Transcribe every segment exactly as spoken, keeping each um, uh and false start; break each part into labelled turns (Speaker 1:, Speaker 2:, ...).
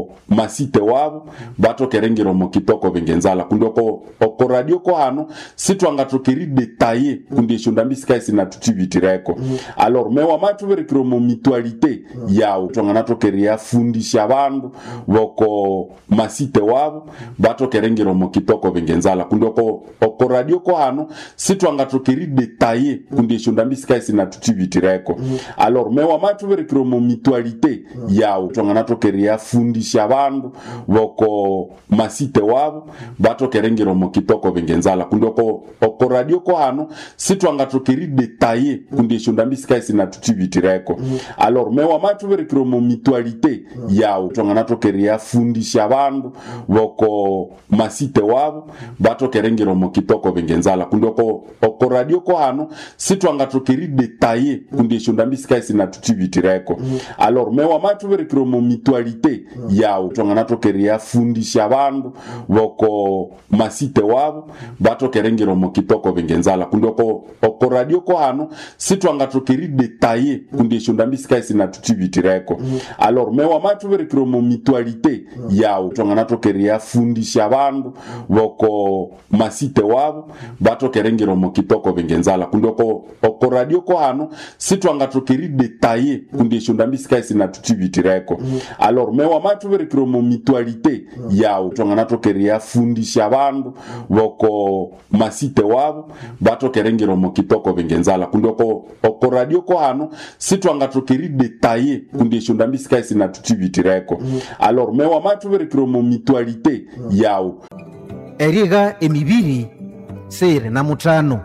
Speaker 1: masite wabo batokerengero mu kitoko bengenzala kundoko oko radio ko hano sitwanga tokeri detailler kundisho ndambisika isina tutivitireko mm. alors mewa matu verikiro mu mutualité mm. yao twanga tokeri afundisha bandu boko masite wabo batokerengero mu kitoko bengenzala kundoko oko radio ko hano sitwanga tokeri detailler kundisho ndambisika isina tutivitireko mm. alors mewa matu verikiro mu mutualité mm. yao twanga tokeri afundisha bandu boko masite wabo batokerengero mu kitoko bengenzala kundoko oko radio ko hano sitwanga tokeri detailler kundisho ndambisika isina tutivitireko mm. alors mewa matu verikiro mu mutualité mm. yao twanga tokeri afundisha bandu boko masite wabo batokerengero mu kitoko bengenzala kundoko oko radio ko hano sitwanga tokeri detailler kundisho ndambisika isina tutivitireko mm. alors mewa matu verikiro mu mutualité mm. yao twanga tokeri afundisha bandu boko masite wabo batokerengero mu kitoko bengenzala kundoko oko radio ko hano sitwanga tokeri detailler kundisho ndambisika isina tutivitireko mm. alors mewa matu verikiro mu mutualité mm. yao twanga tokeri afundisha bandu boko masite wabo batokerengero mu kitoko bengenzala kundoko oko radio ko hano sitwanga tokeri detailler kundisho ndambisika isina tutivitireko mm. alors mewa matu verikiro mu mutualité mm. yao twanga tokeri afundisha bandu boko masite wabo batokerengero mu kitoko bengenzala kundoko oko radio ko hano sitwanga tokeri detailler kundisho ndambisika isina tutivitireko mm. alors mewa matu verikiro mu mutualité mm. yao
Speaker 2: eriga emibiri sere na mutano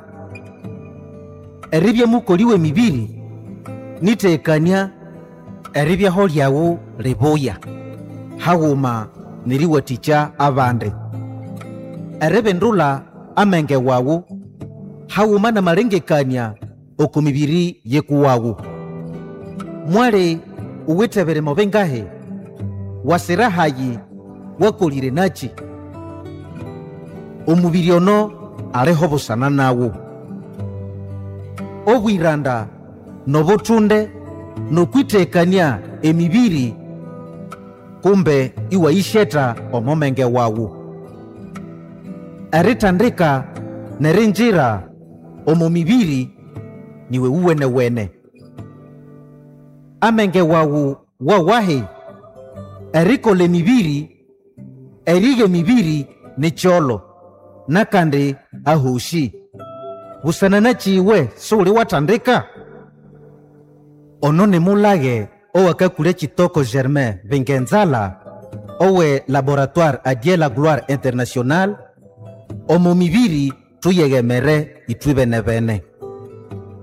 Speaker 2: eribye mukoliwe emibiri nitekania eribya holyawo leboya haguma niriwaticha abande erebendula amenge wawu haguma na malengekania okumibiri yekuwawu mwale uwitebere mobengahe wasirahayi wakolire nachi omubiri ono areho busana nawo obwiranda nobutunde nokwitekania emibiri kumbe iwaisheta omomenge wawu eritandika nerinjira omomibiri niwe uwene wene amenge wawu wawahe erikole mibiri erige mibiri ni cholo nakande ahushi busana nachiwe suli watandika onone mulage owakakule chitoko Germain Bengenzala owe laboratoire Adieu la Gloire Internationale omomibiri tuyegemere itwibenebene